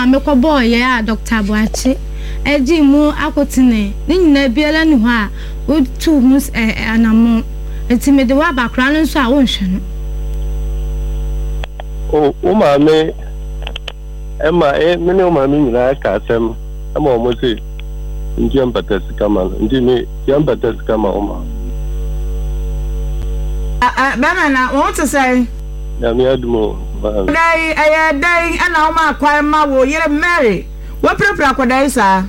me ko boy ya Dr. Boachi eji mu akotine ni nyina biala ni ho a wo tu mu anamo enti me de wa bakra no so a wo nhwe no o ma me Emma, me no ma me nyina ka asem ama o mo se ndi ampata sika ma ndi me ampata sika ma o ma bana na won to say na me adumo dai ana o ma kwai ma wo yere Mary wo prepare akwadai sa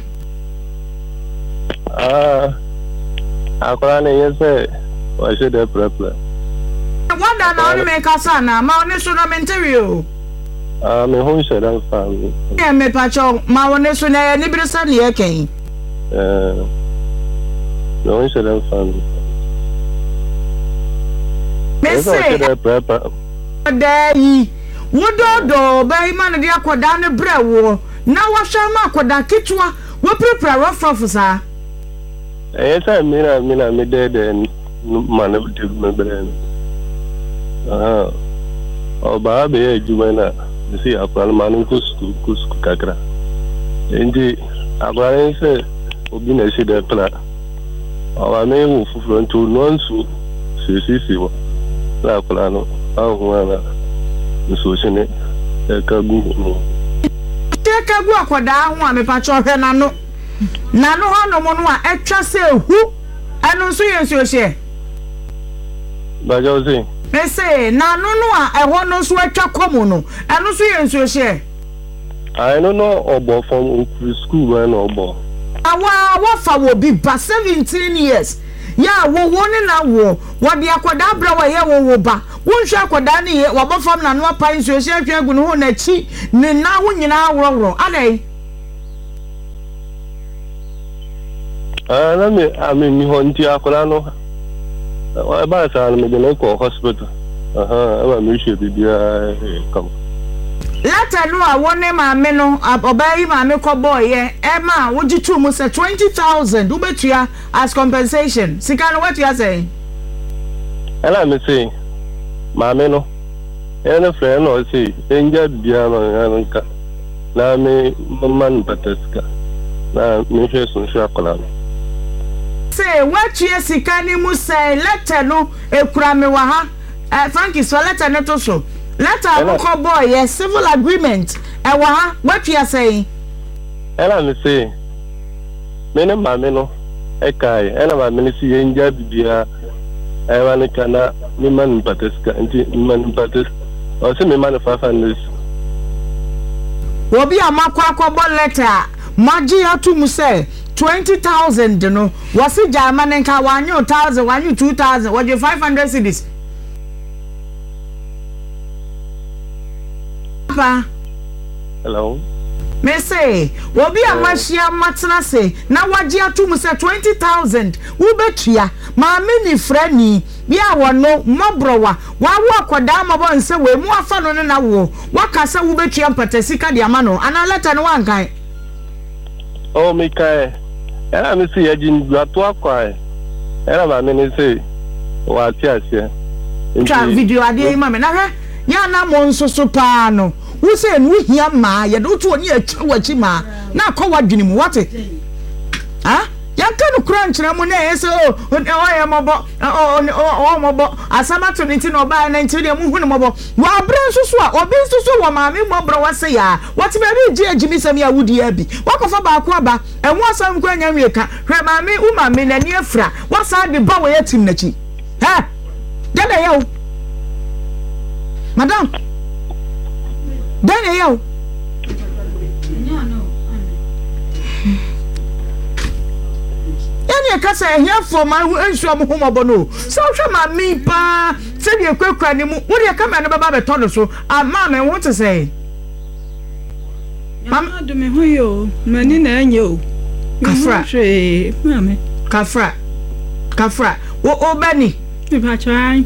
akwara na yese wa she de prepare wanda na oni me kasa na ma oni so na menterio me hon she dan family me pacho ma oni so na ni birisa ne yeken no she dan family me say dai wododo bai man de akoda ne brewo na wo hwa ma akoda kitwa wo prepare rough sa esa mina me de man de me bre ba be ejuma na si akwal manu kusku kakra endi akwal se obi na si de pla awa me wo fufuro nto no nsu sisi wo la pla no ahu ana nso sine kagu no kagu akwada hu a me pa chohwe nano ho no mo no a etwa se hu anu nso ye nso hye ba jozi me say nano no a eho no so etwa komo no anu nso ye nso hye I don't know obo from school when obo awa fa wo bi ba 17 years ya wo ni na wo de akwada bra wa ye wo ba wonhwe akwada ne ye wo bofam na no apan nso hye atwa agu no ho na chi ne na ho nyina awrowro adai na me mi honti akwada no wa ba sa me de ko hospital aba me hwe bibia kam lata no a wone maame no obai maame ko boy ye ma wogitu mu se 20,000 ubetua as compensation sika no what you say ela me say maame no ene friend no say enja bia no nka na me man pataska na me hwe so hwe akola say what you sika ni mu say lata no ekura me wa ha Frankie so lata no to so Lata moko boy yes civil agreement ewa ha what you are saying ela me say me ne mame no e kai ela mame ni si enja bibia ewa ne kana me man pataska nti man patas o se me man 500 wo bi amakwa bo letter maji atu mu say 20,000 no wasi jama ne nka wanyu 1,000 wanyu 2,000 waje 500 cedis hello me say wo bi amashia matna say na waji atum say 20,000 wo betua ma me ni frani bia wo no mobrowa wa wo akoda mabo nse we mu afa no na wo wakasa wo betua mpatasika de ama no ana letter no wankan oh me kai era me say agin duato akwai era ma me ni say wa ti asia tra video ade ma me na hwe ya na mo nsoso pa no wo say no hia ma ye do to oni achi ma na akwa dwene mu wate ha ya kan kura nkyere mu na yese o ya mobo o mobo asamato nti no ba na nti de mu hu no mobo wa bra nsoso a obi nsoso wo ma me mobro wase ya wate be bi agimi sam ya wudi abi wakofa ba akwa ba enwo asam kwa nya wieka hwe ma me u ma me na ni afra wasa de ba wo yatim nachi ha dada yo madam dada yo yani kasa here for my enso am home obono so hwe ma mi pa se de kwakwa ni mu wo de kama ne baba beto no so ama me wo te say mama do me ho yo mani na anye o kafra mama kafra wo bani me pa try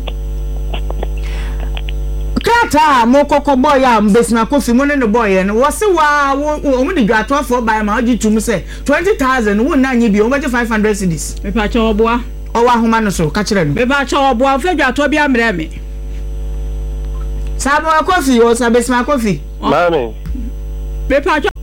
kata mo kokko boy am besina kofi mo ne boy no wo se wa wo mu de dwato afo by ma oji tum se 20,000 wo na anye bi o beje 500 cedis me pa cha oboa o wa homa no so ka kire no me pa cha oboa fe dwato bia mre me sabo kofi o sa besina kofi mami me pa cha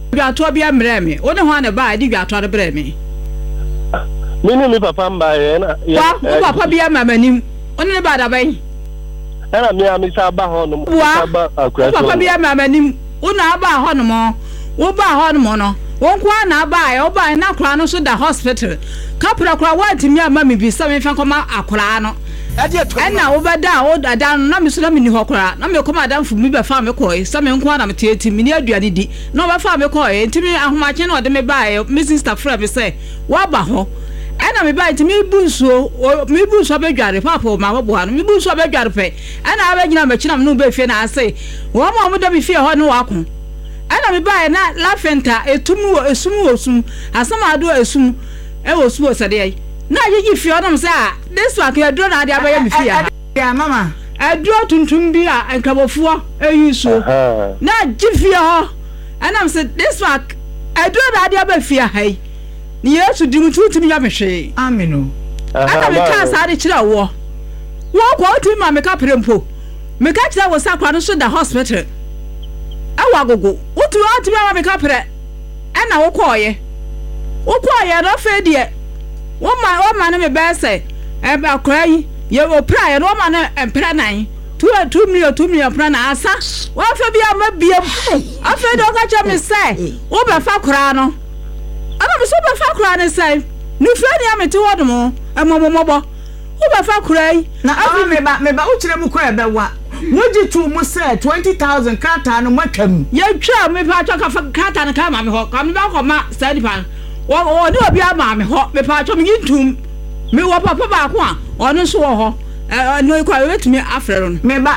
dwato bia mrɛ me wo ne ho na ba di dwato de brɛ me me papa mba ye na wo papa bia mamanim wo ne ba da ban ana me amisa ba ho no ba akura papa bia mamanim wo na ba ho no mo wo ba ho no mo no wo kwa na ba ye wo ba na akura no so da hospital kapra kura wa timi ama me bi sa me fa koma akura no ɛna wo bɛda wo dada no na me so na me ni hɔ kura na me koma adamfo mi bɛ fa me kɔe sa me nko na me tieti me ni aduane di na wo bɛ fa me kɔe ntimi ahomakye na ɔde me ba ye me sister fra me sɛ wo ba hɔ ɛna me ba ntimi bunsuo bɛdware papa ma bo ha no me bunsuo bɛdware pɛ ɛna abɛgyina mɛkyina me no bɛ fie na ase wo ma mo da me fie hɔ no wako ɛna me ba na lafenta esum asama ado esum ɛwɔ suo sɛde na yigi fie ɔnom sɛ this one ka aduro na ade abɛyɛ me fie ya mama aduro tuntum bi a nkabofoɔ ɛyi so na gi fie hɔ ɛnam sɛ this one aduro na ade abɛ fie hai ni Yesu dim tutum ya me hwe ameno ana me ka sa ade kyerɛ wo kɔ otu ma me ka prempo me ka kyerɛ wo sakwa no so da hospital ɛwɔ agogo otu ma me ka pre ɛna wo kɔɔye no fe de Woman me bese akra yi ye opra ye no man empra nan 2 million pra na asa wo fa bia ma biem afa do ka cha me say wo be fa kra no ana me so be fa kra ne say nu fra ni amete wodomo emomomobo wo be fa kra yi na afi me ba wo kire mu kra be wa woji tu mu say 20,000 krata no matwam ye twa me pa twa ka krata no ka ma me ho ka me ba ko ma study pan wo ni obi ama me ho me pa twa me yintum me wo papa ba ko a ono so wo ho no kwa wetumi afrero no me ba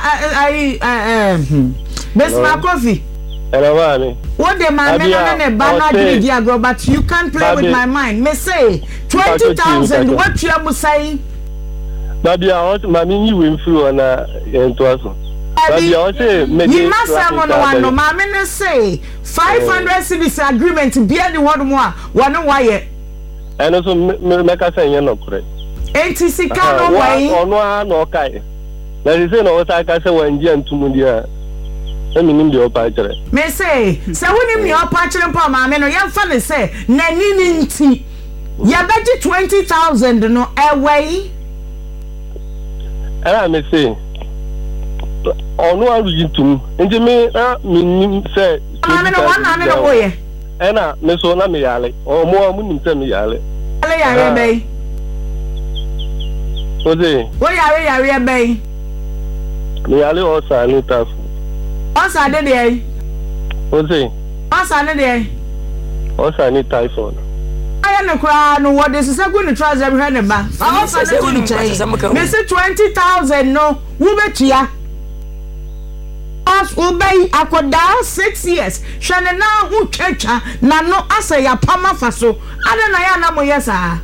Besma coffee hello mami what the man na ba na di agro but you can't play with my mind me say 20,000 what you am say Babia o mami yi we mfiri ona ento aso Babia o say me you must have one no mami ne say 500 cities agreement bia ni hodo mo a wono waye eno so me ka say yen no kure enti sika no waye ono a no kai na say no sa ka say wanji antum dia eminim de opa kire me say se wonim ni opa kire mpa mami no yemfa ne say na nini nti ya beti 20,000 no away era me say onu arujitum nje me nim say mami no wana me no boye ena me so na me yale omo nim say me yale ale yare be oze wo yare be me yale o sa ni tafu o sa de de oze o sa ne de o sa ni typhoid aya ne kra no wo de sese gu ni trouser hwe ne ba o sa ne ni chai me say 20,000 no wo betua as obey akoda 6 years hwe na hu twetwa na no asa ya pama fa so ade na ya na mo yesa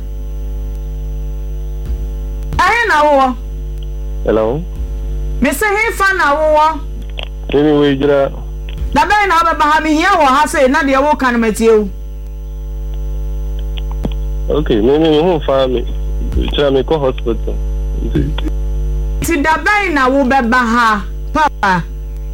ayi na wo hello me say he fa na wo anyway jira da be na ba ha mi hia wo ha say na de wo kan matie okay me who family try me go hospital ti da be na wo be ba ha papa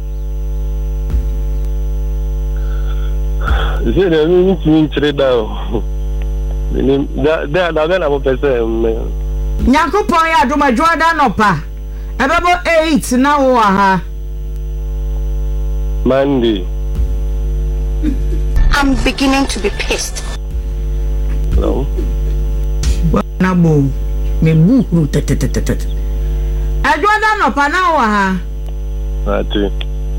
je ne ni tire da ni da na mo pese me Nyakopon ya adoma Jordan opa ebebo 8 na wo ha Monday I'm beginning to be pissed. Hello na bo me buhuru tetetetet Jordan opa na wo ha ati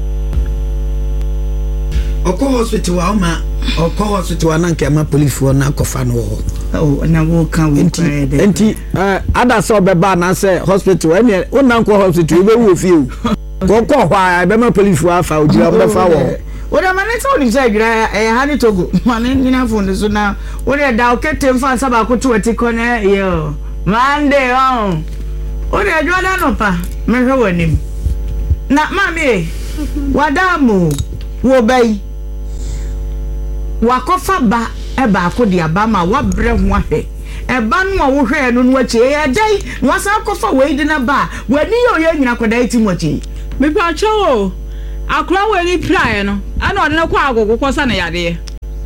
Oko hospital wa ma oko hospital wa na nke ma police wo na kofa no oh na wo kan wo kwede enti ada so beba na say hospital ene wona nko hospital be wo fie ko ko hwa be ma police wa fa ogira be fa wo Oda mane to ni say gira hani togo mane nyina phone so na oda da oketem fa saba ko to etiko na yo Monday on oda Jordan opa me hwe wanim na mami wadamu wo bai wakofa ba eba akodi abama wabre ho ahwe eba no a wo hwe no no achi e dai wasa akofa we di na ba wani yo ye nyina koda iti mochi me pa cho akra we ni prae no ana ode na kwa agogo kosa na yade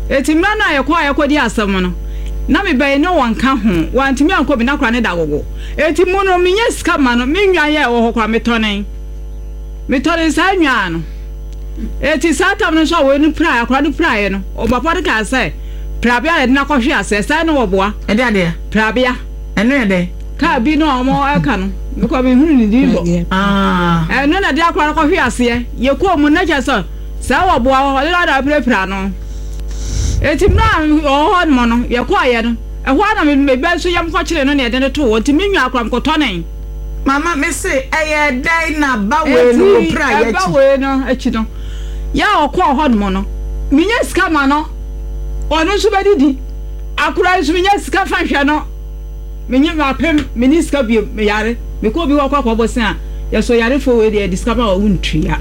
etimra na ayekọ di asem no na me bɛn no wanka ho wantimi anko bi na kora ne da gogo etimu no menye sika ma no menwa ye wo ho kora metɔnen sa nwa no eti satam no so we no pra akora no pra no obapa de ka sɛ prabia de na kɔhwe asɛ sa no woboa ɛde ade prabia ɛno ɛde ka bi no ɔmo aka no because me hunu ni di bo ɛno na de akora no kɔhwe asɛ ye ko mu na kyɛ sɛ sa woboa ho de da pra no eti na ho mo no ye ko aye no ɛho na me be so yam kɔ kyere no na ye de to wo ti menwa akora mkɔtɔnen mama me say eye dai na bawe no pra ye ti bawe no achi no ya okọ ho no no minya sika ma no ono so badidi akura so minya sika fa hwe no minya mapem mini sika bi me yare me ko bi wo kwa bosen a ye so yare fo we de discover o untria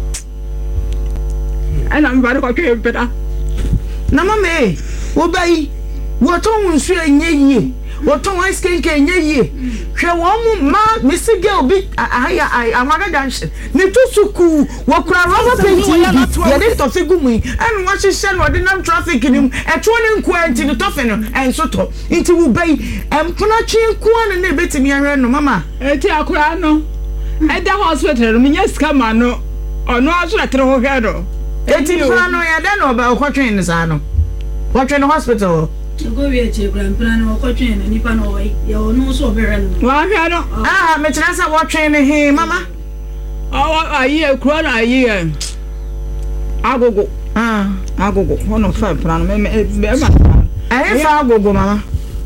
ana me ba ko twe peda na mama wo bai wo to nsu enye yie wo to ice cream ke enye yie hwe wo mu ma misi girl bi amara junction ne to suku wo kura rubber painting ye dey to fi gumu en wo hihye no de nam traffic nim eto ne nko anti ne tofe no enso to nti wo bai empona twe nko an na betimi ahwe no mama eti akura no e da hospital no minya sika ma no ono aso na tere ho hwe do eti fura no ya da no ba ko twen ne sa no wo twen no hospital go we che grandpa no ko twen na nipa no we ya ono so obere no wa hwa no me tena sa wo twen ne he mama ayi ekro na ayi agogo agogo ono fa plan me ma fa agogo mama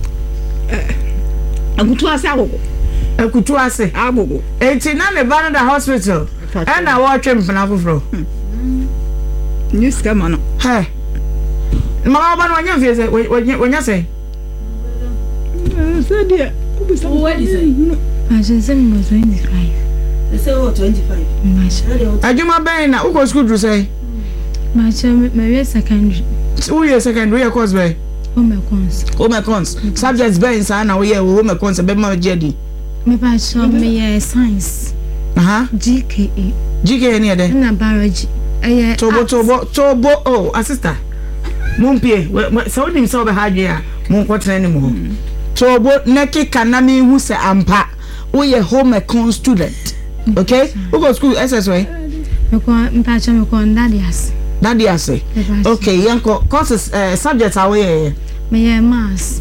akutu ase agogo eti na ne ba no da hospital na wo twen mpana foforo ni scam no he mama ba no anya fie se wonya se so dia what is it I just said 25 they say 25 ajuma ben na uko school do say my secondary we secondary course be home econs subjects ben sa na we home econs be ma jedi me ba so me science GKE ni ade na biology tobo oh assistant mumpie so nim so be hadwe a mun kwotena ni mu tobo neki kana mi hu se ampa we home econ student okay who go school SSY me ko Dadias okay yanko courses subjects are we me maths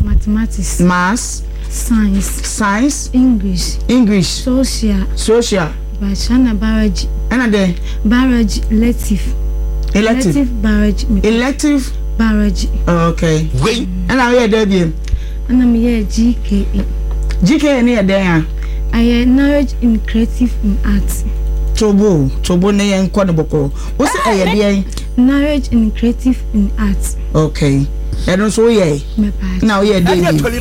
science English social bachana biology ana de biology elective biology okay wait ana we dey bi ana me GKE ni e dey ha I knowledge in creative in arts tobo ne yen ko ne boko wo se eye dey knowledge in creative in arts okay eno so ye na we dey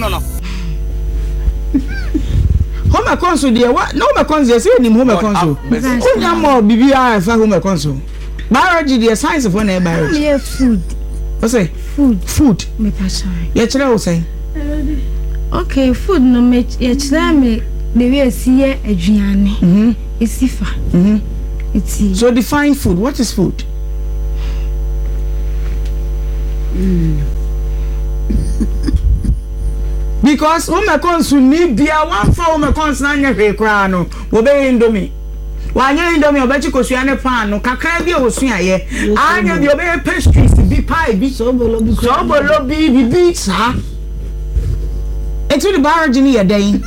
home econs dey what no home econs dey say ni home econs onya mo bibia fa home econs biology dey science for na biology yeah food what's say food me passion ye chere wo say okay food no me ye chere me the way see aduane isifa it's so define food. What is food? Because home econs ni bia one for home econs na nya hwe kra no wo be indomie wanya indomie obachi kosua ne pan no kakra bi osua ye anya bi obe pastries bi pie bi so bolo bi sa etu the biology ni ye den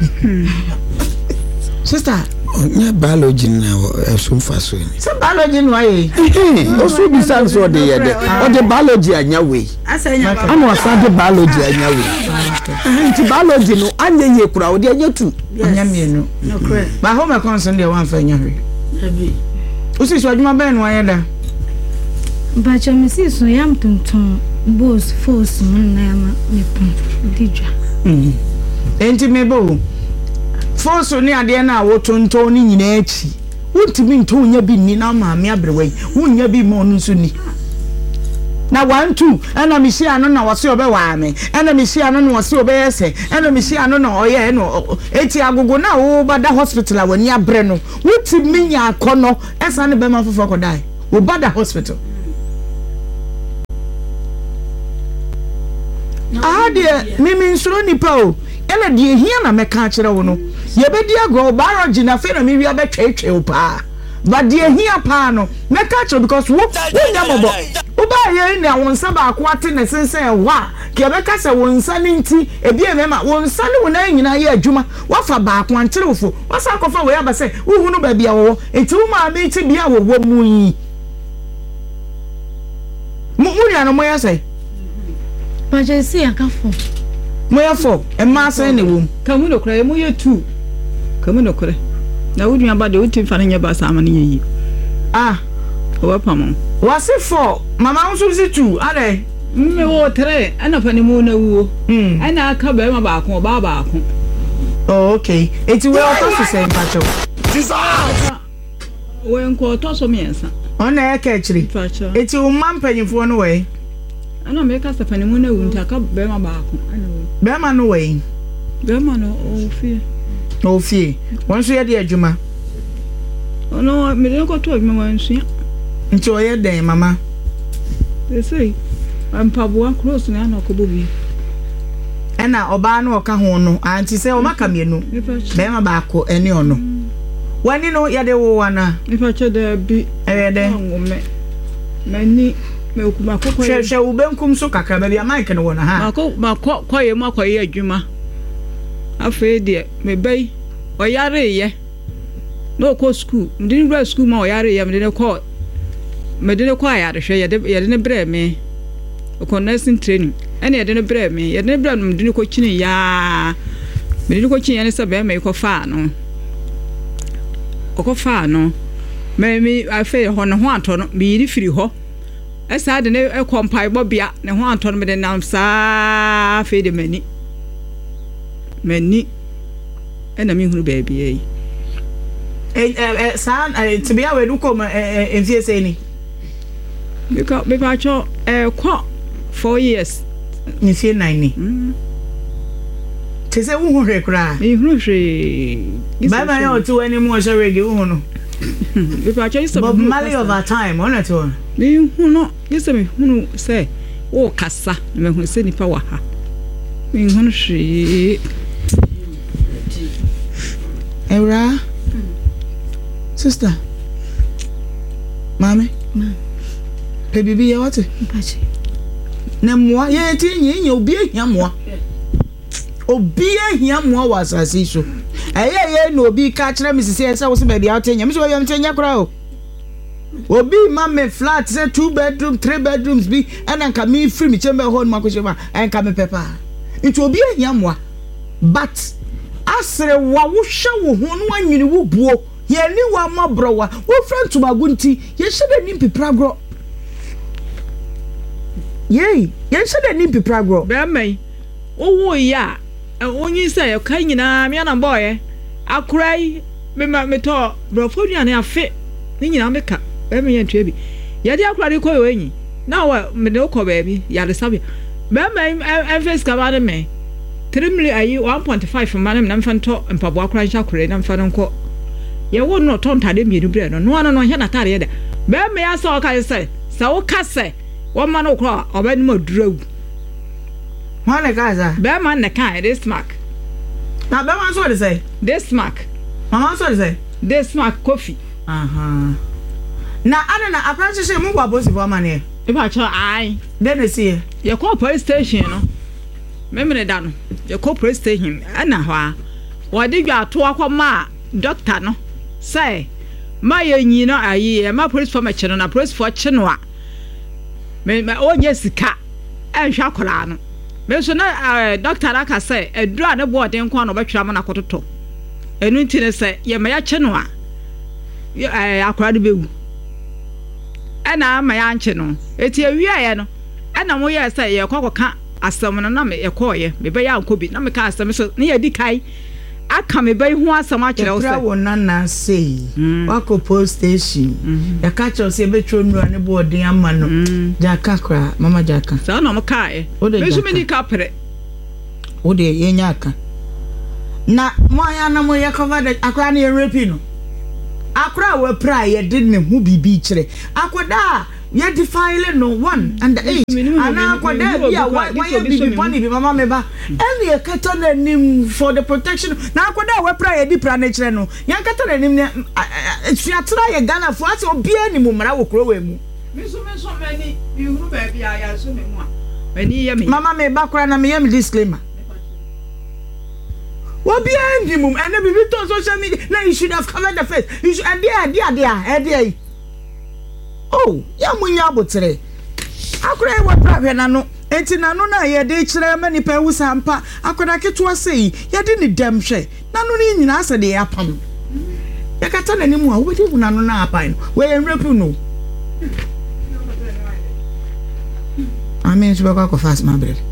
sister nya biology na so faso ni so biology no aye o so bi san so de ye de o de biology anya we asanya anu asade biology anya we nti biology no anya ye kura o de anya tu anya mienu no correct ba home econs ndi wan fa nya hwe abi o si so adwuma ben no aye da ba cha me si so yam tonton boss force mun na ma me pon dijwa enti me bo force ni ade na wo tonton ni nyina achi wontimi nton nya bi ni na ma me abrewai wonya bi mo no so ni na 1 2 ana mi si ano na wose obe wa me ana mi si ano na wose obe yese ana mi si ano na oye no eti agogo na wo bada hospital awani abre no wotimi nya akono esa ne be ma fofo ko dai wo bada hospital de mimi nsoro nipa o ela de ehia na meka kire wo no ye be di agro biology na fe na mi wi abetwetwe o pa but de ehia pa no meka kire because wo nyamobo wo ba ye na wonsa ba ko ate na sensen wa ke be ka se wonsa ni nti ebi emema wonsa ni wona nyina ye adwuma wa fa ba ko antere wofo wa sa ko fa we aba se wo hunu ba bia wo enti wo ma me ti bia wo mu yi mu ya no mo ya say Pajesi akafo. Moya fo, e ma say ne wom. Kamu no kra, moya 2. Kamu no kra. Na wudun aba de wutin fa nya ba sa amane yi. Owa pamon. Wase 4, mama unso si 2, ade. Me wo 3, ana fa ne mu na wuo. Ana aka ba ma ba ko ba ba ko. Oh, okay. Eti we oto so say mpacho. We nko oto so miensa. Ona e ka chiri. Eti o mampanyifo no we. Ana me ka safani mu na wunta ka be ma ba ko. Ana we. Be ma no we. Be ma no ofie. Ofie. Won so ye de adwuma. Ono me de ko to adwuma wan so. Nti o ye den mama. They say ampaboa cross na na ko bobi. Ena oba na oka ho no anti se o maka mienu. Be ma ba ko eni ono. Wani no ye de wo wana. Ifa che de bi. De. Ngome. Mani me okuma kokko hwehwe wo benkum so kakra ba bia mic no wona ha koye mu akoye adwuma afa de me bai oyare ye no ko school ndin bra school ma oyare ye me de ko ayare hwe ye de ne bra me ko nursing training ene ye de ne bra me ye de ne bra me de ko kini ya me de ko kini ne se ba me ko fa no fa no me afa ho no ho ato no me yiri firi ho esa de ne kompai bobia ne ho anto no me de nam saa fe de mani ena mi hunu baby san to be awe du kom enfie se ni because me ba cho ko 4 years ni fie 9 ni tese wo hwe kra mi hunu hwe baba yo to any mo so rege wo hunu me ba cho is Bob Marley of our time on it all me hunu yes me hunu say o kasa me hunu se nipa wa ha me hunu hwe Era sister mame baby ya wate Mpachi. Na moa ye ti nyi obi ehia moa wa asase so ye no obi ka kire me sisi se wo se ba dia otenya me so yam tenya kra o obi mame flat say 2 bedroom 3 bedrooms bi and ka me free me chamber home makoche ma en ka me pepa it obi ehia moa but asre wa wo hwe wo ho no anwini wo buo ye ni wa mabrowa wo friend to magunti ye shede ni pipagro ye shede ni pipagro be mai owo ya onyi say e kan nyina me na boy akurai me to brofodua na afe ni nyina me ka be me yentwe bi ye de akurade koyo enyi na wa me de ko ba bi ya de sabe be mai face ka ba de me 3 million ayi 1.5 manam na mfanto mpabo akura ncha kure na mfa nko ye wo no tontade mienu bre no no no hye na tare ye da be me ya so ka se wo ka se wo ma no kro obani ma durawu wane kaza be ma na kan this mark na be ma so de say this mark mama so de say this mark coffee na ana na apprentice mu kwa bosi for mane e ba cho ai de ne see ye call police station no memre da no ye call police station ana hwa wo de dwa to akoma doctor no say ma ye nyi no ayi ma police for ma cheno na police for cheno a me onye sika hwa kola no me so na doctor aka say edura ne board nko na obetwira ma na kototo enu nti ne say ye ma ya cheno a akola de bewu ana ma ya nche no eti awia ye no ana mo ye say ye kokoka asam no na me ye koye me be ya nko bi na me ka asam so ne ye di kai aka me be hu asam a kire wo say wo nana say wako post station ya ka cho say be tro nura ne boarding ama no jaka kra mama jaka sa na mo kai me so me di ka pere o de ye nya aka na mo aya na mo ye cover the akra na ye repi no akra we pra ye did ne hu bibi kire akoda you defile no 1 and 8 ana kwada bia why be funny be mama meba any e kata na nim for the protection na kwada we pra ye di pra na kire no yan kata na nim na suatra ye Ghana fo ase obi ani mu mara wo kro we mu me so many you ru ba bia ya so me mu a ani ye me mama meba kra na me yam disclaimer what be any mum and be to social media now you should have covered the face you should there oh ya munya botere akura we pra na no enti na no na ye de kire ma nipa wu sampa akura keto asei ye de ni dem hwe na no ni nyina ase de apam ya kata na ni mu a wo de na no na apan we enrepu no amen so ba ko fast my brother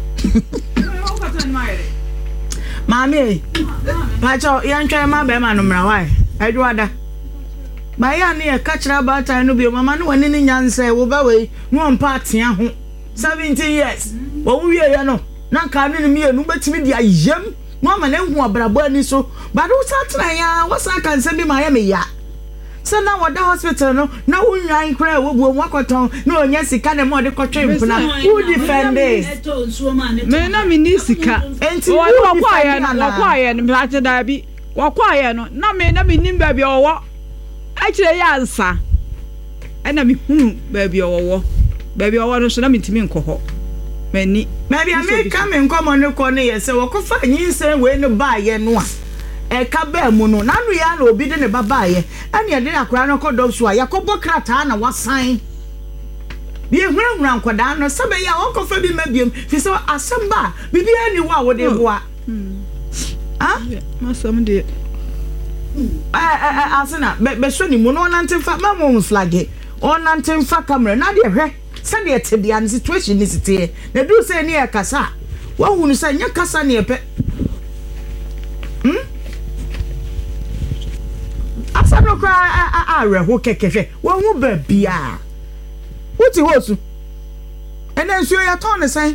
Mami, pacho yanchwa ma be ma no mra wai. Eduada. Ba ya ne e ka kira ba tan no bi mama no wani ni nyanse wo ba we no mpa atia ho. 17 years. Wo wie ye no. Na ka ne mi enu betimi dia yem. No ma ne hu abrabo ani so. Ba do sa tra ya, wo sa kan se bi ma ya me ya. So na wada hospital no na unwan kra wo bu wakoton na onya sika na mo de kotwe mpuna who defend this me na me ni sika enti wo kwa ye no plate da bi wo kwa ye no na me nim ba bi owo a kire ya ansa na me hunu ba bi owo no so na me ntimi nkoho mani maybe America me nkomo ne ko ne yese wo ko fa nyinse we no ba ye no a e ka ba mu no na no ya na obi de ne baba ye ane ye de akura no kodom so a yakobo krata na wasan bi ehura nkoda no sabe ya wo ko fa bi mabiem fi so asamba bibi ani wa wo de boa masam de asena be so ni mu no nante fa ma mo flag on nante fa camera na de hwe se de tebia situation ni sitie na du se ni e kasa wa hunu se nya kasa ne epe asano kwa areho kekehwe won hu ba bia wuti hosu ene nsuo ya ton ne san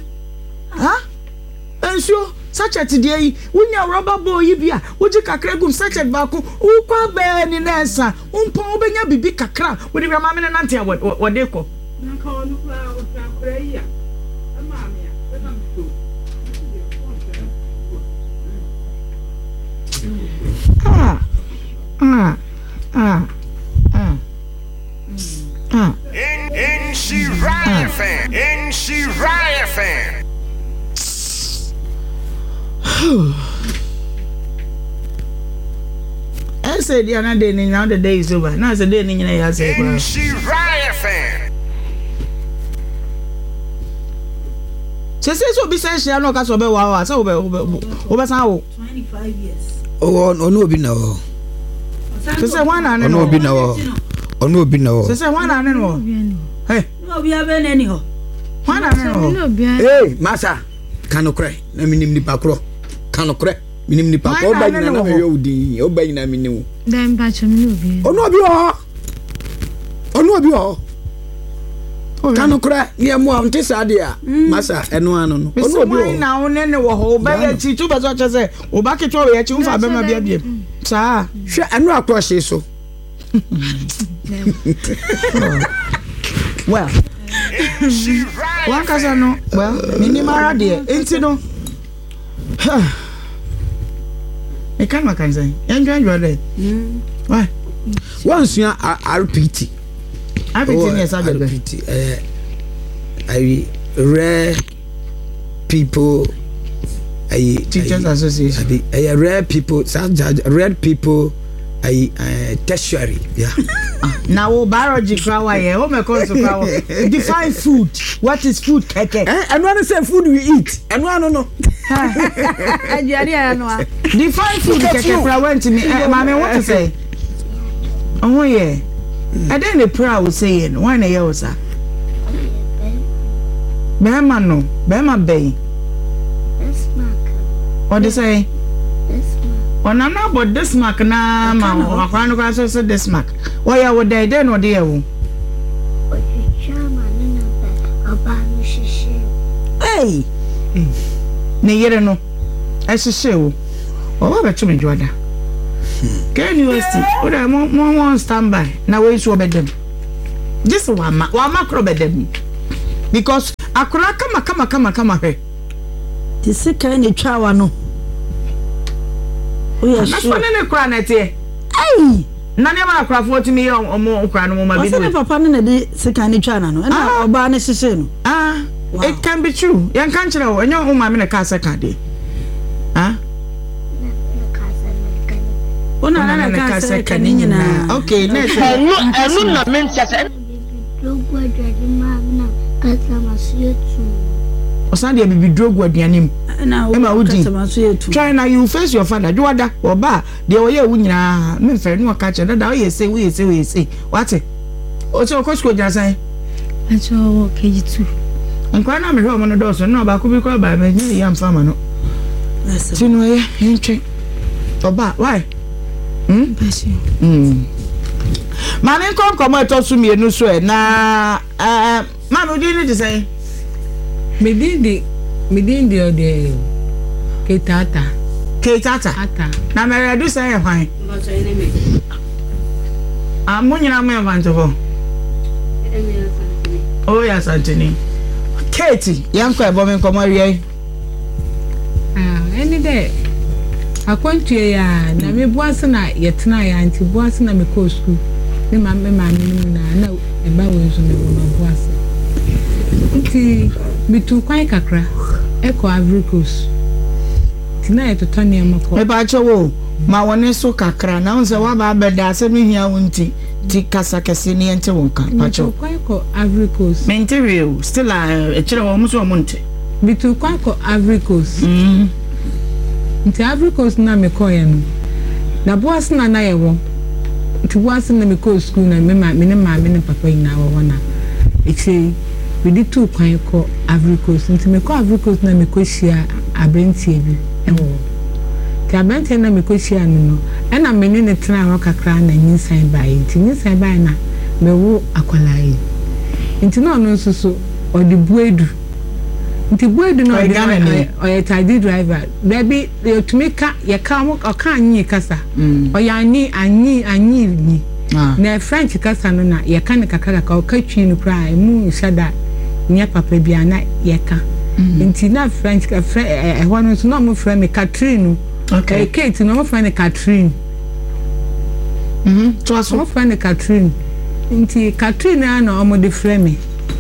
nsuo sachet die yi wunya rubber boy bia wuji kakra gum sachet ba ko ukwa ba ni nesa umpon obenya bibi kakra wodi grama me nante wode ko nka onu kra yi ama me ya na mto In she Riot fan. I said the other day, now the day is over. Now it's the day I say, In she Riot fan. So besides she no ka so be wa so be san wo 25 years. Oh no obi na wo. So say one na no obi na wo. Ono obi na wo. So say one na no. Hey. No obi abe na ni ho. One na no. Hey, masa. Kanokre. Na minim ni pakro. Kanokre. Minim ni pakro ba nyina na me yodi. O ba nyina minim. Dem ba chom no obi. Ono obi ho. Kanokre ye mo am tisa de a. Masa eno ano no. Ono obi ho. Na one ne wo ho ba ya chi tu ba so che say o ba ke to we ya chi mfa ba ma bia bia. Sa. Hwe eno akro hye so. Well, one casa no. Well, minimara de enti no. E kan makan say. Enjoy there. Why? Once you RPT. RPT is RPT. I rare people. Teachers Association. Rare people. Rare people. Tertiary, yeah. Now biology krawa ye o me come to krawa. Define food. What is food keke? And when I say food we eat. And no. Define food keke krawa to me. Mama what to say? Oh yeah. And then the prayer will say why na ye sir? Bema no. Bema bay. What they say? On am not about this mark na ma akwano kwa so this mark. Why you would dey no dey wo. Hey. Ne yere no. Ehye wo. O ba betu me joda. Can you see? O da mo stand by. Na we so obedem. Just one macrobedem. Because akura kama he. The second child no. Oh yeah, sure. That's one kura na tie. Hey. Nani ma akura 40 million omo kura no ma bi. What's papa na the second child no? Na oba na sese no. It can be true. Yan kan kire wo enyo umma me na ka second day. Ona na ka second nyina. Okay, next. Enu na men chase. Dogo adwade ma na kasa masuetu. Osan de bibi drogo aduanem. Na o kasa masuetu. Try now you face your father. Do wada oba de wo ye wu nyina. Me fe no ka che dada wo ye say. What? O che ko sko jasan. Acho KG2. Nkwa na me hwe omo no do so no ba ko bi ko ba me nye yam fama no. Tinu ye ntwe. Oba why? Passion. Mane kom eto su mienu so e na ma no di ni de say. Me di ode ketata. Ata. Na me redu say e hwan. Amunyina me vanto ho. Oh ya Santini. Katie, yanko e bo me nkomo wie. Any day. Akwantu ya na me buase na yetena ya anti buase na me ko school. Me ma me na e ba we nso me buase. Nti bitu kwan kakra eko Africos. Tina etotone amako. Me ba chewo ma woni so kakra na unse wa ba beda se me hia wonti ti kasa kese ni ente wonka ba chewo. Bitu kwan ko Africos. Menterial still a kire wo muso omonte. Bitu kwan ko Africos. Nti Africos na me ko ya no. Na buase na yewo. Nti buase na me ko school na me ne papa ina wo na. Echi we did two kwan ko Africos. Nti me ko Africos na me ko hia abentie bi ewo. Ti abentie na me ko hia no. E na me ne tena ho kakra na nyinsan bai. Nti nyinsan bai na me wo akwalai. Nti no no so odi buedu. Nti buedu no oye taxi driver baby to make ya come o kan anyi kasa oya anyi ni na French kasa no na ya kan kakaka ka o katwi no kra mu shada nya papa bia na ya ka nti na French ka ho no so no mo frɛ me Catherine okay Kate no mo frɛ me Catherine to aso mo frɛ me Catherine nti Catherine na o mo de frɛ me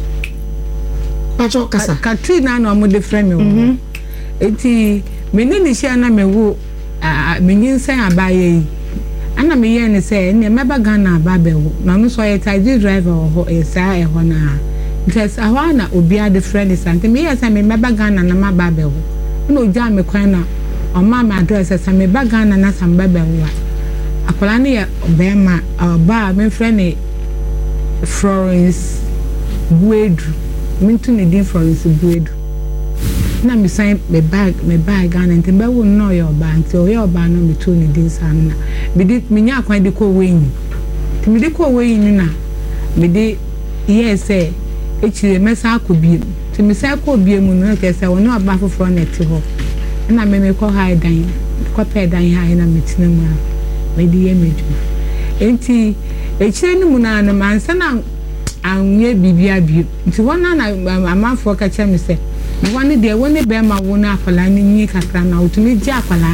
Pacho kasa Katrina na mo de frame wo eti meni ni hia na me wo menyin san abaye ana me ye ne say ne meba Ghana ababe wo na no so ye taxi driver ho esa e ho na just awa na obi ade friend sante me ye say me meba Ghana na mababe wo na oja me kwan na o ma me address say me ba Ghana na sam babe wo akola ne ye obema ba me friend Florence Buedu mintu ne din Florence Buedu na me sign me bag Ghana ntemba wo no yo ba nti o yo ba no me tu ne din san na me di me nya akwan de ko wenyi ti me di ko wenyi na me di yes e chire mesa akobie ti me sai ko bie mu no ke se wo no aba foforo na ti ho na me ko ha dan ko pe dan ha na me tina mu me di ye meju enti e chire ni mu na na mansa na anye bibia bi nti wona na amafo ka cha me se woni de woni be ma wona akwala ni nyi kakra na otumi ji akwala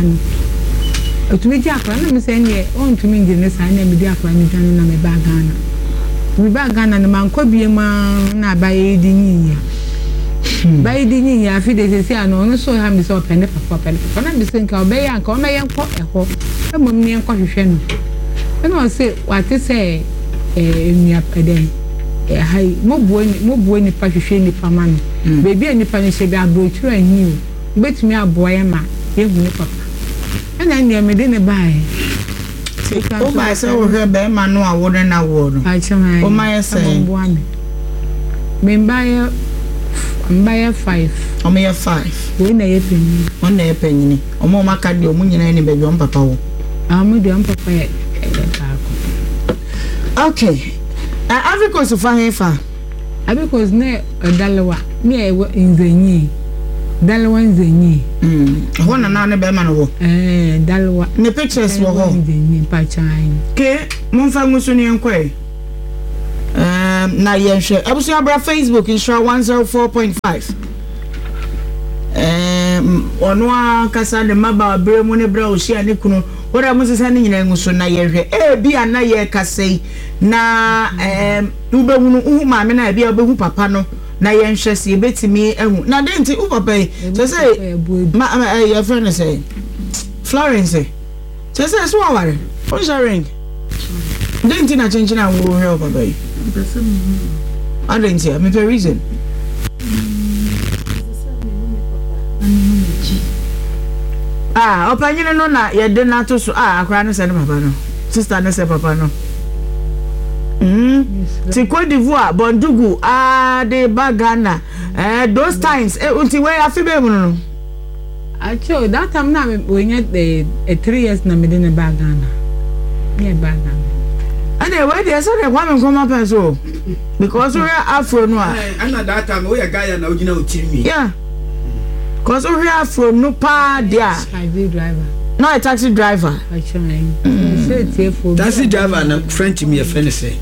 na me se ne on tumi ngi ne sa na me di akwala ni dan na me ba Ghana na man ko bie ma na ba ye di nyi ba ye di nyi ya fi de se ano no so ha me se opende papa na me se nka obe ya nka o me ye nko eho e mom ne nko hwehwe no e no se wate se enua peden hai mo buoni pa hwehwe ni pa ma no bebi ani pa ni se bi abrochiro anyi o betumi aboa ma ye hu ni papa ana ne me de ne bae o ba se o hwe be ma no awo na wo no o ma ye se me mbaye 5 o me ye 5 we na ye penyi o na ye penyi o mo maka de o mu nyina ni bebi o papa wo amu de o papa ye okay Africos fa hefa Africos ne dalawa me e nzenyi dalawa nzenyi ho na ne be ma no wo dalawa ne pictures wo ho nzenyi pa chan ke mon fa musu ni enko na yenhwe abusu abra Facebook insure 104.5 ono akasa de maba abre mu ne bra ohia ne kunu wora mu sesa ne nyina nguso na yenhwe bia na ye kasei na ubehunu maame na bia obehu papa no na yenhwe se betimi ehu na de nti papa so say your friend say Florence so say so aware what's your ring de nti na chenche na wo hwe papa I didn't see me for reason opanyine no na ye de na to so akra no se ne papa no sister no se papa no ti Côte d'Ivoire Bondugu de Bagana those times unti we afibe mu no acho that time na we get the 3 years na me de Bagana near Bagana and where they say one come up so because we are afro no and that time we guy na ojina otimi yeah because we are afro no pa there taxi driver no a taxi driver taxi driver na French me friend say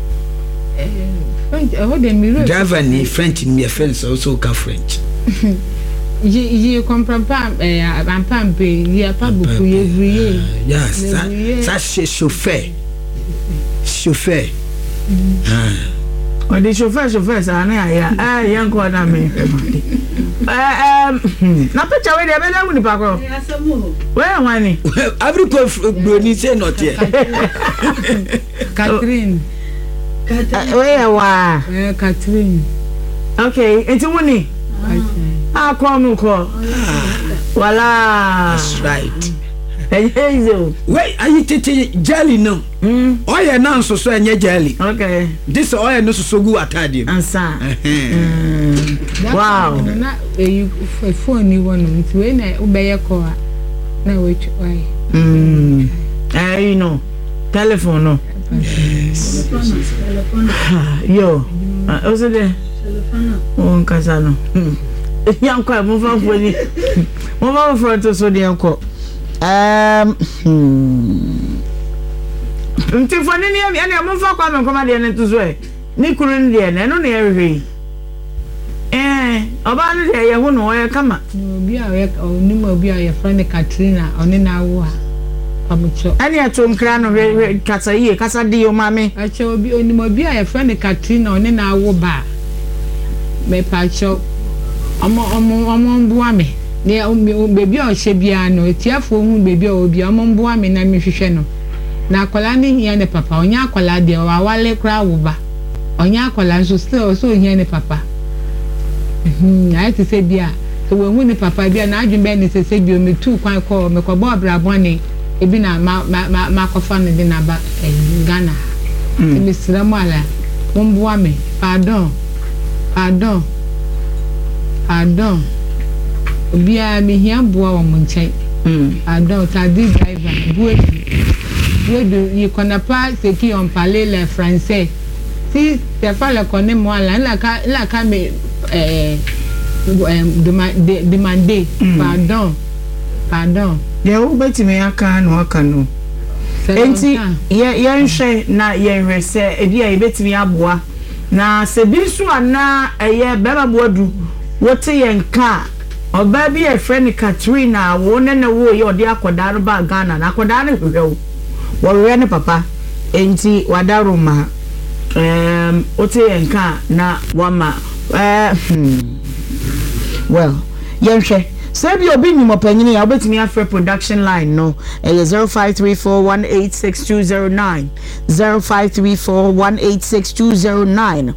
driver ni French me friend also ka French je comprends pas en pampe il y a pas beaucoup ouvrier yes ça c'est chauffeur on dit chauffeur ça na ya yanko na me na picture we dey bele woni pa ko where wani every ko broni say not here Catherine where wa Catherine okay enti woni come ko wala that's right Ezo. Wait, are you taking jelly no? Oh yeah, now so any jelly. Okay. This oil no so good atadi. Answer. Wow. Na you phone you want to when I obey call. Na wait why? You know. Telephone no. Yes. Yo. Also there. Telephone. Oh, Kasano. Yanko move on for ni. Move on for to so the yanko. Ntifoni ni ene amfa kwa me koma de ne tuzo e ni kuru ni de ne no na ehwe oba ni de ye hu no ye kama obi a ye onimo obi a ye friend Katrina oni na wo a pamucho ani ato nkra no kasa ye kasa de yo mame acho obi onimo obi a ye friend Katrina oni na wo ba me pacho omo mbuwa me ne baby o hye bia no etiafo hu baby o bia ombo ame na mehwehwe no na akola ne hia ne papa onya akola de wa wale kra wo ba onya akola so still so hia ne papa ai te se bia so we hu ne papa bia na adwun be ne se bia o metu kwan ko me ko bo abrabone ebi na ma kofa ne de na ba Ghana e siramo ala ombo ame pardon obia me hia boa wo munchen adult adi driver buedu y connaît pas ce qui ont parlé le français si tu pas le connais moi là la ka me demander pardon ye wo betime aka no aka no enti ye nhwe na ye nhwese ebia ye betime aboa na se bi so ana ye beba boadu wote ye nka oba bi e friend Katrina wo ne wo ye ode akoda no ba Ghana na akoda no hwewo wo we ne papa enti wadaroma ote ye nka na wama well yenhwe say bi obi nyimo panyini ya obetimi afre production line no 0534186209 0534186209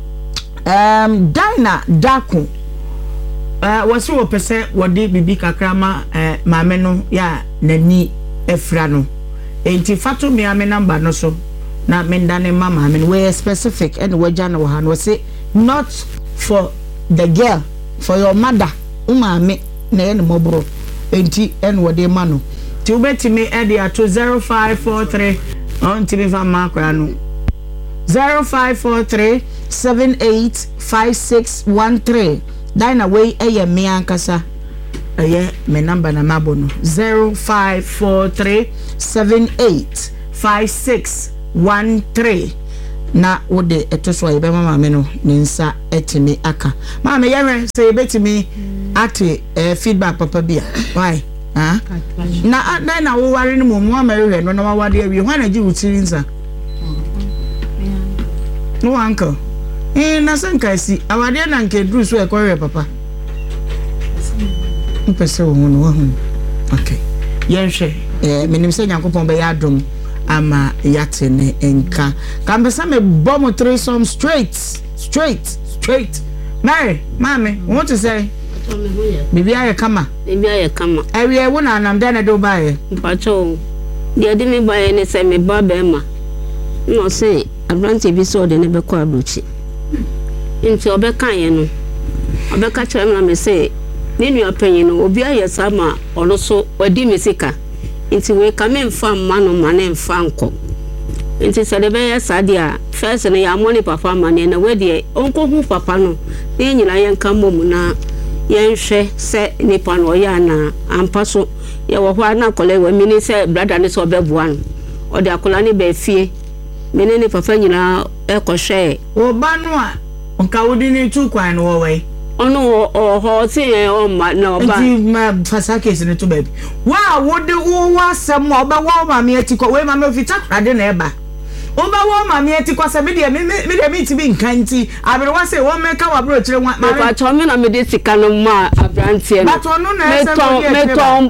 Dina Daku wasu wo pese wodi bibi kakrama maame no ya nani efra no enti fatu mi ame number no so na mendane mama ame we specific and we jana wo han we say not for the girl for your mother umame na ye no bro enti en wodi ma no ti ubetimi e dia to 0543 on ti mi fa ma kwa no 0543 785613 Dina way eye me ankasa eye me number na mabono 0543 785613 na wode etoso ye be mama me no ne nsa etimi aka mama yewe say betimi ate feedback papa bia why na wo ware no mo amere no na wawade awie hwa na gi wutiri nsa no uncle na sanka si awade na nke dru so ekore papa mpese wo no ho okay yenhwe menim se nyankopon be ya dom ama yate ne enka kambesa me bomb 3 some straight Mary mama what to say bibi aye kama awie wo na anam da na do bae mpacho de de me bae ne se me ba be ma no say abrante bi so de ne be kwa abrochi nti obeka ye no obeka chere me na me say ne nua panyin no obi aye sama ono so wadi me sika nti we ka me mfa ma no ma ne mfa nko nti se de be ya sadia first ne ya money papa ma ne na we de onko hu papa no ne nyina ye nka mom na yenhwe se nipa no ya na ampaso ye wo hwa na kole we mini se brother ne so beboa no o de akola ne be fie mene ne papa nyina e ko hwe wo ba no a onka wodi ni tu kwan no we ono ho se o ma na oba nti ma fasa case ne to baby wa wodi wo wasem oba wo ma me atiko we ma me ofita krade na eba oba wo ma me atiko se me de ti bi nkanti abere wa se wo meka wa bro kire wa ma pa to me na me de sika no ma abrantie ba to no na se meton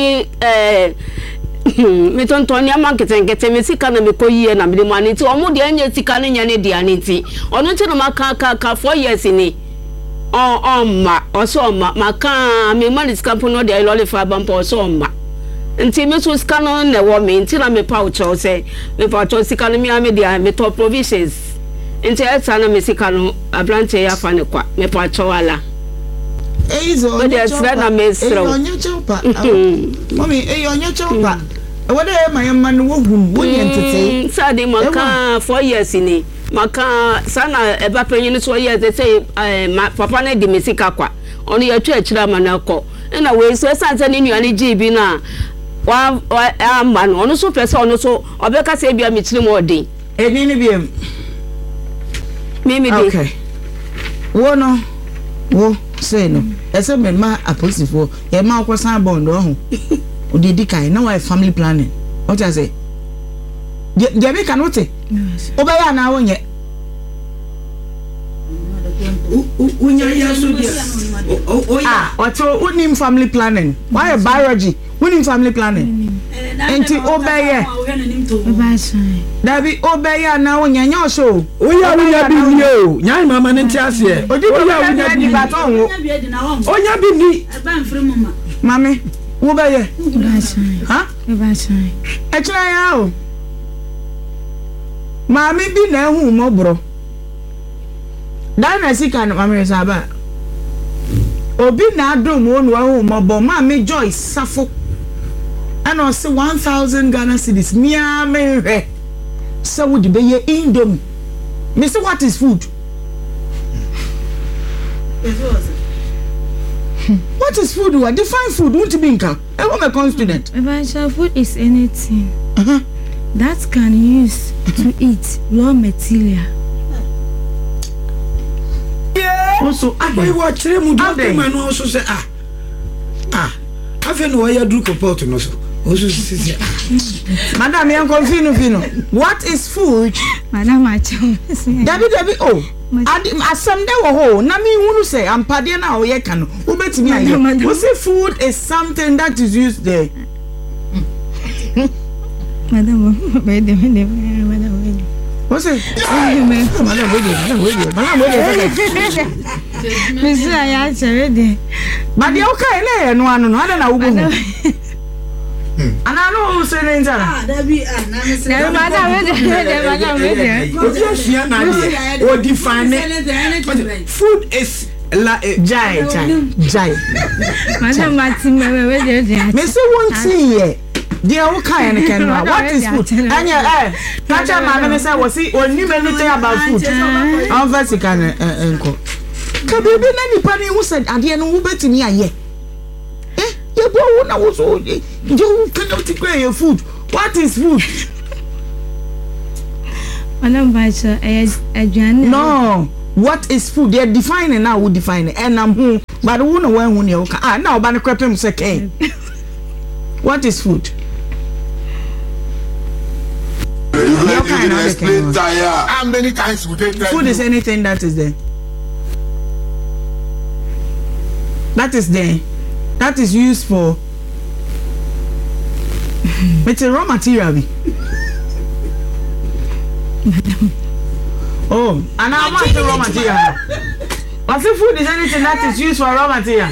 meton to ni amankete me sika na me koyie na me de mani ti omo de anya sika no nya ne de aniti ono nti no maka 4 years ni ma oso ma maka me mani sika po no de lole fa bampa oso ma nti me so sika no na wo me nti na me pa ucho se me pa ucho sika no me ame dia me top provisions nti eta na me sika no abrante ya fa ne kwa me pa ucho wala eizo de sra na me sra onye chopa mami onye chopa wode ma man wo hu wo nyentete sa de maka 4 years ni maka sana eba panyin so years they say papa na di me sika kwa ono ya twa akira ma na ko na we so sanse ni nuane GB na wa ama no ono so pese ono so obeka se bia metiri mo odin eni ni biem mimi di okay wo no wo say no ese me ma aposifo e ma akwasan bond ho odidi kai na wa family planning what I say je be kanote obeya na wonye unya ya so dia oto unim family planning why biology unim family planning enti obeye dabi obeya na wonye nya so oya bi ni o nya mama ne nti ase e oya bi baton wo oya bi ni eba mfre mama mami obeye ha Ebasan ekira ya o mami bi na hu mo bro dana sika na mami saba obi na adom wonu hu mo bo mami Joy Safo ana se 1000 Ghana cedis mia me hwe so would be ye indomie me say what is food what is food? What define food? Won't be inka? I'm a confident. Ebasan food is anything that can use to eat raw material. Yeah. Also, I watch them. Man also say I've no way do comport no so. Also say Madam, I'm confused. What is food? Madam, David, oh. Asam de wo ho na me hunu say ampade na wo ye ka no wo betimi aye we say food is something that is used there madam what say madam Mrs. Aya chere de but the okay na no anu no ada na wo go ana no say na njara dabi na me say madam or define food is la jai madam Martin me say one thing here there wo kan en ken what is food anya kacha ma me say wo see oni anything about food am first kan enko ka bebe na nipa ni wo said ade no wo betimi aye you go na wo so you cannot take your food. What is food? No, what is food? They're defining now. We define it, and I'm who, but who know when you can. Now, but the question second. What is food? How many times would they tell food is anything that is there. That is there. That is used for. It's a raw material. Oh, and how much the raw material? But the food is anything that is used for raw material.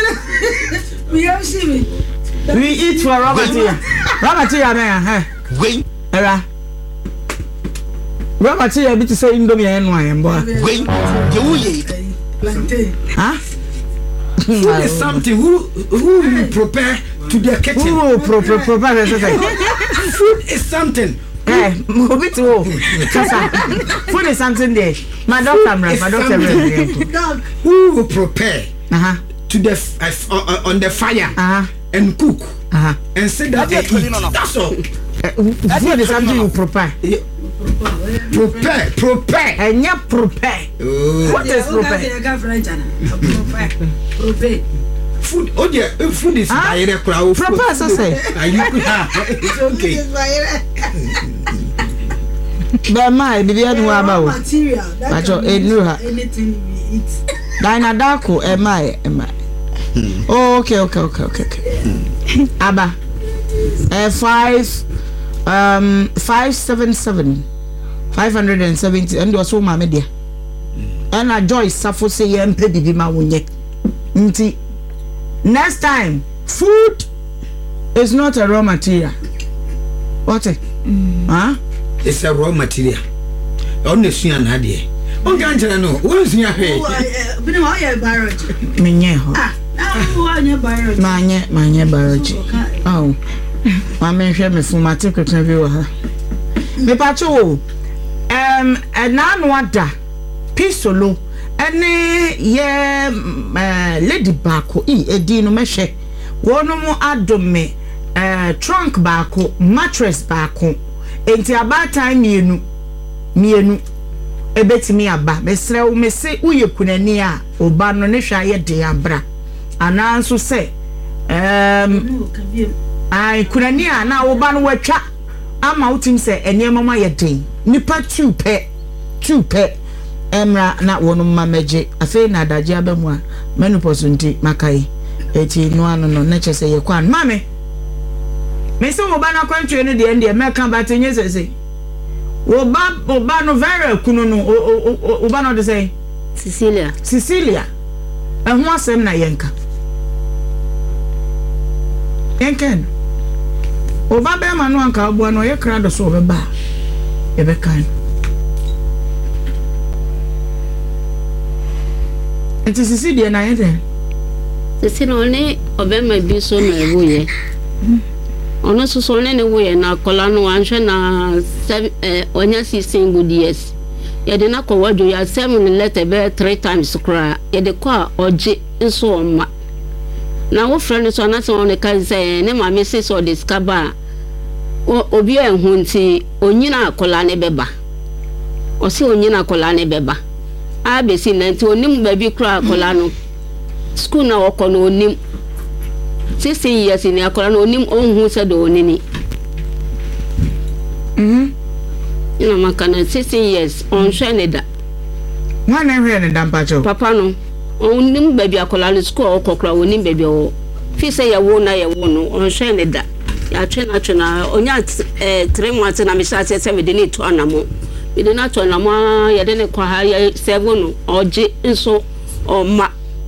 We eat for raw material. Raw material, man. Wait. Era. Raw material, bit to say Indomie and wine, boy. Wait. Huh? Food is something who will prepare to their kitchen. Who will prepare something? Food is something. Hey, move it to food is something there. My doctor, who will prepare to the on the fire and cook and say that they eat. That's all. Food is something you prepare. Prepare. And you prepare. What is prepare? Food. Oh yeah, food is prepare. So say. It's okay. But my baby, I know about material. That's anything you eat. Dina Darko, am I? Oh, okay. Abba, 577, 570, and was home, my media. And I Joyce Safo say, "Yem pay bibi ma wunye." Nti. Next time, food is not a raw material. What? Huh? It's a raw material. On the Sian Hadia. On Gantana, no. What's your head? Biology. Minye. Manye biology. Oh. My man, share me for my ticket review. Me pacho. Nan wada. Pisolo. Ene ye lady bako edino meshe. Wono mo adome trunk bako, mattress bako. Enti aba time mienu ebetimi aba mesre wo mese uye kunani a oba no ne hwa ye de abra ananso se ai kunani a na oba no watwa ama utim se enema ma ye den nipa tupe emra na wono mamaje afi na adaje abamu a menopause nti makai eti no ano no na chese ye kwan mame mese oba na kwantwe ne de ende meka batenye sese oba no very kunu no oba no de say Cecilia ehu asem na yenka oba be ma no anka obo no ye kra do so obeba ebe kan enti Cecilia na yede Cecilia oni obema bi so na ebuye ono so ne wo na kola no anhwe na onya 16 good years ye de na ko wadwo ya 7 letter be 3 times kra ye de ko oje nso oma na wo friend so na se on ka say ne ma me so discover obi enhu nti onyina akola ne beba o se onyina akola ne beba a be si na nti onim ba bi kra akola no school na woko no onim 16 years in akola no onim onhu se do onini ina makana 16 years on shene Wana hwe ne dampacho papa no onim ba bi akola no school okokra onim ba bi o fi se ya wo na ya wo no on shene da ya twena onya 3 months na me sha se me de ni to anamo me de na to anamo ya de ne kwa ha ya 7 no oje nso oma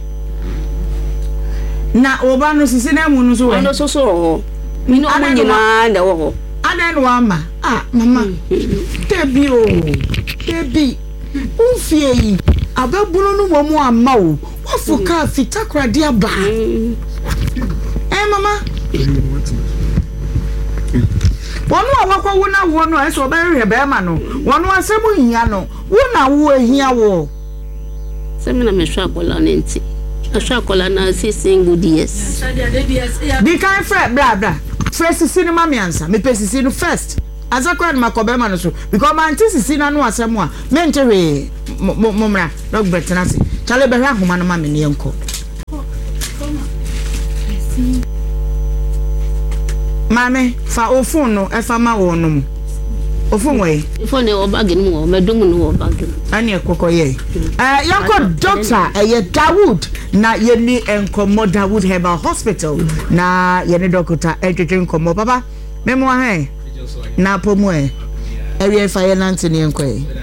na oba no sisi na mu no so we ono so mi no mo nyina na wo ho adan wa ma mama tebi unfie yi ababuno no mo mu ama o wafuka fitakra dia ba mama wonu awakwa wona wo no eso be hwe be ma no wonu asemu hia no wona wo hia wo semina me hwa kola nenti Ashakola na 16 good years. Be kind friend, blah. First, see no mami answer. Me pay see no first. azakwa na makobe ma no so because man tisisi na no asem a mentere momra dog betenase chale behwe ahoma no ma me ne enko mame fa ofun no e fa ma wo no mu ofun we phone e o bag no mo medum no wo bag ani ekokoye yanko doctor Dawood na yeni enkomo Dawood Herbal Hospital na yeni doctor etwetwe enkomo papa memo ha na pomo area fire lantern yenko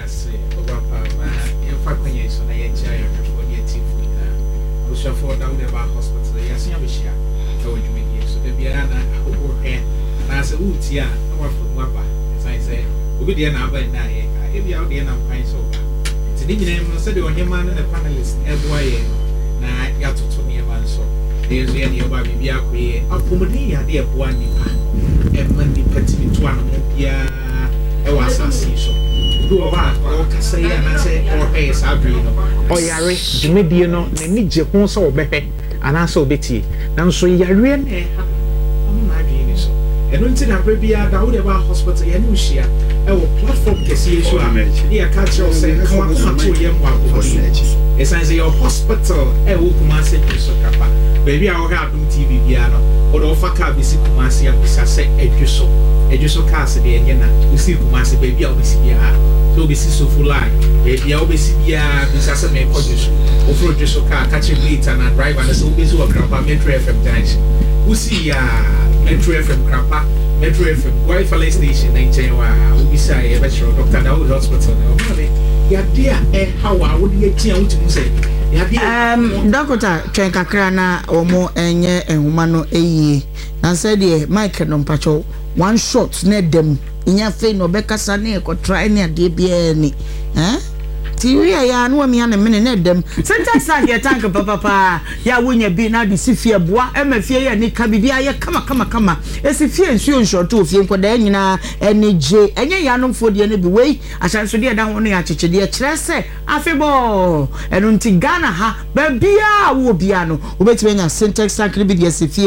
for Dawood Herbal Hospital yes ya beshia e wo dwumedi so da bia na akoko hwe na se utia na wa from waba say obi de na aba na ye e bia o de na kwan so ba ti di nyina mo se de onyema na panelist e boa ye na ya toto ne ma nso de zo ye ne oba bibia koye apomodi ya de e boa nipa e ma nipa ti to an mo bia e wa asasi so do ba o kasa ya na se o he sabri no o yare dwumedie no na ni je ho so obehwe ana so obeti na nso yare na ha amuna adwe ni so eno nti na bra bia Dawood Herbal Hospital ya ni ushia e wo platform kesi so a ni ya catch us say come to ye mo akọ esan say your hospital e wo kuma se so kapa baby a wo ha Adom TV bia no o do fa ka bi si kuma se ya bisa se edwo ka se de enye na usi kuma se baby a wo bisi bia so be so full line baby a obesi bia bisa se me kodjo ofro dwo so ka catch later na driver na so obesi wo krapa Metro FM dance usi ya Metro FM krapa Metro FM Wi-Fi station na nchewa obisa ya be sure Dr. Dawood Hospital na obale ya dia hawa wo de tia wuti se ya dia doctor twen kakra na omo enye ehuma no eyie na said the Mike no mpacho one shot na dem inya fe no bekasa na ekotra ene ade bia ni ti wi ya no mi ana mene na dem syntax and your tank papa ya wonya bi na de sifie boa emafie ya ni ka bibia ye kama esifie nsuo nshorto ofie nkoda nyina ene je enye ya no fo de ne bi wei asanso de da ho no ya chechede ya kire se afebo eno nti Ghana ha ba bia wo bia no obetime nya syntax tank bi de sifie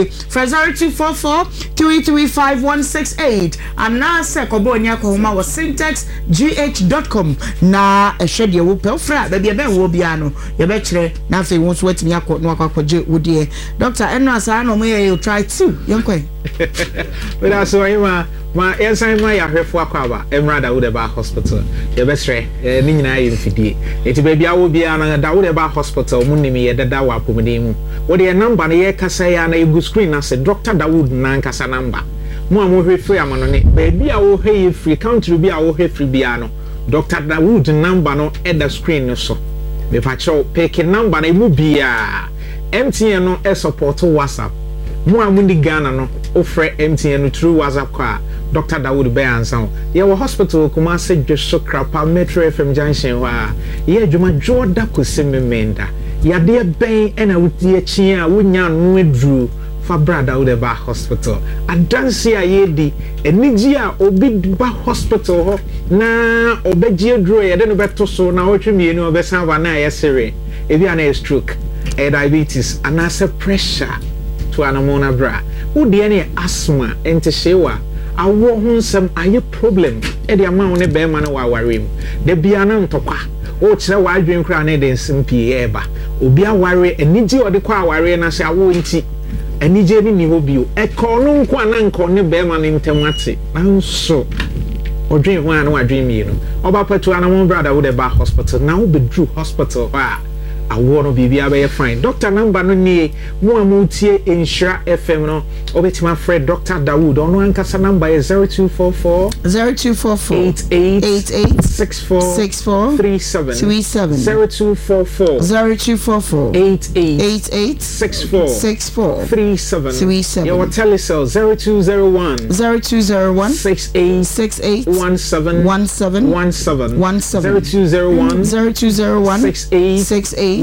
0244335168 amna se kobo nya ko homa wo syntexgh.com na ehwede wo pelfra ba bia ben wo bia no ye be kire na fe wo so watimi akọ no akwaje wo de doctor eno asa no mo ye try to yenkwe but also ma ensan ma ya hwefo akwa Emra Dawood Herbal Hospital ye be sre ni nyina ye mfidie eti ba bia wo bia na Dawood Herbal Hospital mu nimi ye dada wa apomede mu wo de number na ye kasa ya na egu screen na se Dr. Dawood na nkasa number mu a mo hwefo amano ne ba bia wo hwe free country bia wo hwe free bia no Dr. Dawood number no at the screen no so me pacho pick number na mu bia MTN no e support WhatsApp mu amundi Ghana no offer MTN no through WhatsApp kwa Dr. Dawood be ansan ye wo hospital kuma se dweso krapa Metro FM junction wa ye adwuma joda kosememenda ya de ben ena wuti achi a wonya no adru fa brother Dawood Herbal Hospital adanse ayedi enigi a obi ba hospital ho na obeji adru ye de no beto so na otwemienu obesan wa na yesere ebi ana stroke diabetes anase pressure to anamona bra udi any asthma ente shewa awo hunsem aye problem e de ama woni be ma na wa ware mu de bia na ntokwa o kire wa adwen kra na de nsimpi eba obi aware eniji ode kwa aware na se awo nti enije ni ni hobio e ko no nko na nko ne be ma ne ntemate nanso odwen ho ana wadwen mi no oba patu anamona bra Dawood Herbal Hospital na wo bedru hospital awo no bibia be fine doctor number no nie mo amutie Insura FM no obetima Fred Dr. Dawood ono ankasa number is 0244 88 64 37 0244 88 64 37 your telecell 0201 68 17 0201 68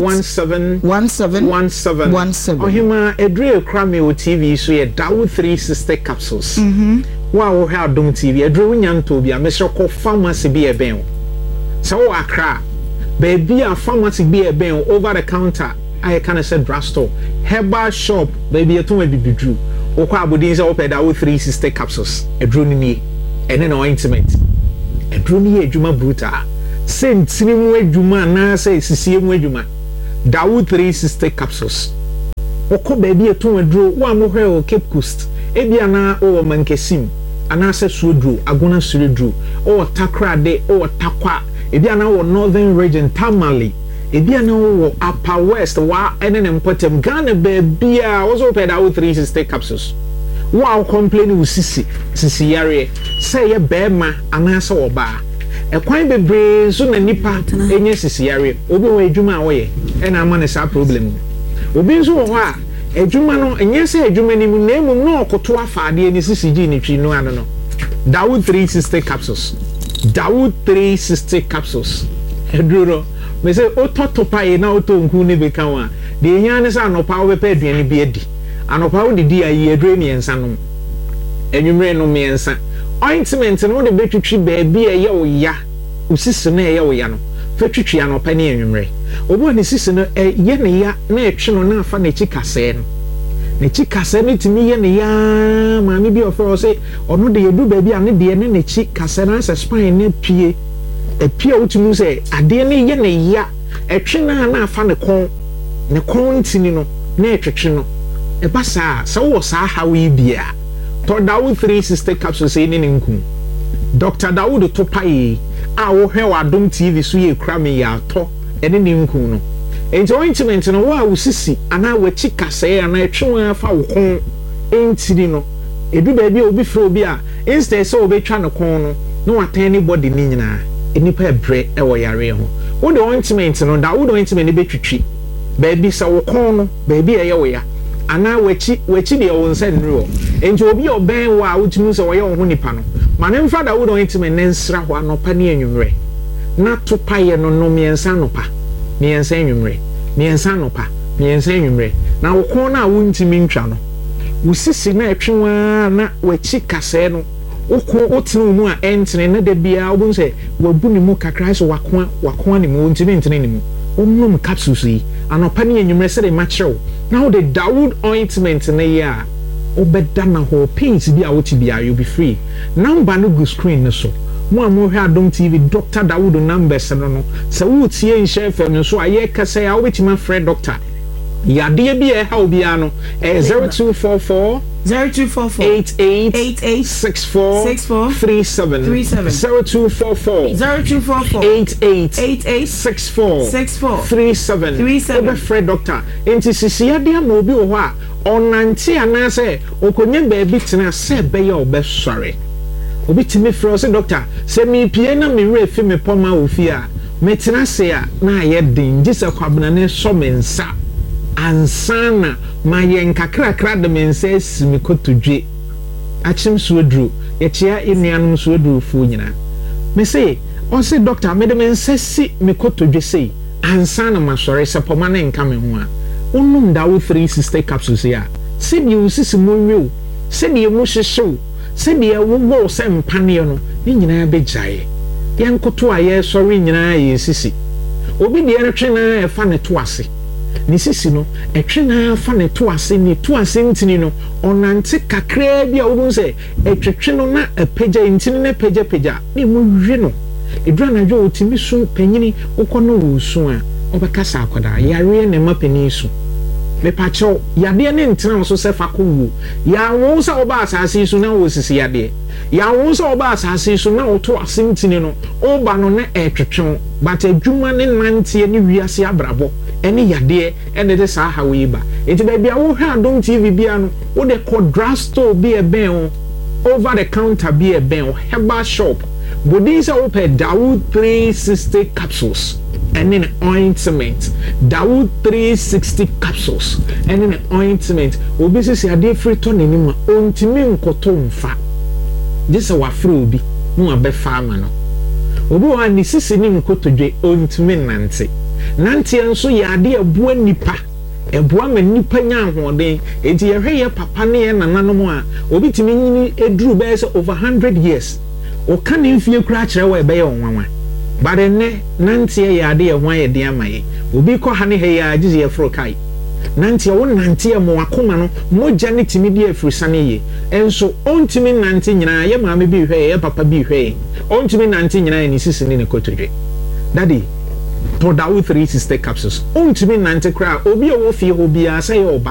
17 Ohima edre krame o TV so ye Dawood 360 capsules wow ha Adom TV edre wonyanto bia me so ko pharmacy bi e ben so wo Accra baby a pharmacy bi e ben over the counter I can say drugstore herbal shop baby eto ma bibidru wo kwa abodin se wo pe Dawood 360 capsules edre ni ene na ointment eduro ni adwuma bruta sentini mu adwuma na say sisie mu adwuma Dawood 360 capsules okọ baby eto aduro wa mo hwe o Cape Coast ebia na o mankesim ana se suoduro agona suoduro o takrade o takwa ebia na wo northern region Tamale ebia na wo upper west wa ene ne mpotem Ghana baby a wo so pe Dawood 360 capsules wa complain wo sisi yare say ye bema ana se wo ba ekwan bebre so na nipa enye sisi yare obi wo adwuma a wo ye ena ama ne sa problem obi nso wo ha adwuma no enye se adwuma ni mu na emu no okoto afaade ni sisi gi ni twi no ano no Dawood 360 capsules Dawood 360 capsules eduro me say ototopa ye na otonku ne beka wa de nya ne sa no pa wo be aduane bi adi anopa wo didi ayi edure miensa no enwumre no miensa ointment no de betwitwi baabi eye wo ya usisi na eye wo ya no fatwitwi anopa ne enwumre obo ne sisi no ye ne ya na etwe no na afa na chikase no ne chikase no timi ye ne ya maami bi ofero say ono de yedu baabi ane de ne chikase na se spine ne pie epie utimi say ade ne ye ne ya etwe na afa ne kon ntini no na etwetwe no ebasa sa wo sa hawi bia to Dawood 360 capsules ni nku Dr. Dawood to pai a wo hwe wa Adom TV so ye kra me ya to ene ni nku no enti ointment no wa usisi ana wachi kase ana etwe afa wo kon entiri no edu ba bia obi fro obi a instead so obetwa no kon no no atan ni body ni nyina enipa ebre e wo yare ho wo de ointment no Dawood ointment ni betwitwi ba bi sa wo kon no ba bi eye wo ya ana wachi de won se nro enti obi oben wa utimi se wo ye ho nipa no mane mfa Dawood ointment ne nsra ho anopa ne anwumre na to paye no no miensa nopa miensa anwumre miensa nopa miensa anwumre na wo kon na wuntimi ntwa no usisi na etwewa na wachi kase no wo tinu mu a entene na da bia wo se wabu ni mu kakra so wakon ni mu ntimi ntene ni mu onum capsules yi anopa ne anwumre se de machew now the Dawood ointment na ya obeda na ho pains bi a woti bia you be free number no go screen so mo hwe Adom TV Dr. Dawood numbers no se wo tie nhye fam so aye kasa ya wetima friend doctor ya de bi e ha obi ano 0244 88 64 37 88 64 37 Obe Fred Doctor enti sisia dia ma obi wo ho a onante anase okonye baabi tena se be ya obe sori obi timi fro se doctor se mi pie na mi re fi me poma ofi a metena se a na aye din gise kwabena ne so mensa ansana ma yen kakrakra de mensa simi kotodwe achim suodru ye chia enuanum suodru fu nyina me say o say doctor me de mensa si me kotodwe sei ansana ma sori se poma na nka me ho a onum Dawood 360 capsules ya se bi usisi monwe se bi emu hyehyew se bi ewo se mpane no ni nyina be jaye yen koto aye sori nyina ye sisi obi de retwe na e fa ne to ase ni sisi no etwe na fa ne to ase ni to ase ntini no onante kakra bia wo se etwetwe no na epeja ntini na peja ni mu hwe no edura na dwo otimi su panyini ukono wo su a obekasa akoda yare ne mapani su me pacho yade ne ntena so se fakowu ya wo sa oba asase su na wo sisi yade ya wo sa oba asase su na wo to ase ntini no oba no na etwetwe but adwuma ne nantie ne wiase abrabo ene yade ene de sa ha we ba enti ba bia wo hwa Adom TV bia no wo de Drugstore bi e ben over the counter bi e ben herbal shop bodin sa wo pe Dawood 360 capsules and an ointment Dawood 360 capsules and an ointment obi sisi ade free to ne nima ontimi nkoto mfa this wa free obi no abefa ama no obi wa ni sisi ni nkotodwe ontimi nante enso ya ade abua nipa ebua ma nipa nya ahoden enti ye hwe ye papa ne ye nananom a obi timi nyini eduru be se over 100 years o kan mfie kura kire wa ebe ye onwanwa bare ne nante ye ade ye hwan ye de amaye obi ko ha ne he ya agize ye fro kai nante wo nante mo akoma no mogya ne timi di afurisa ne ye enso ontimi nante nyina ye maame bi hwe ye papa bi hwe ontimi nante nyina ne sisi ne kotodwe daddy Todawu 360 capsules ontimi nante kra obi a wo fie ho bia say oba